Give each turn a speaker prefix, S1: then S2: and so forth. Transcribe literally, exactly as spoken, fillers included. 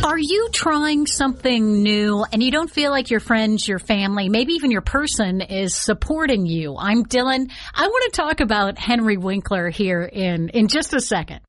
S1: Are you trying something new and you don't feel like your friends, your family, maybe even your person is supporting you? I'm Dylan. I want to talk about Henry Winkler here in, in just a second.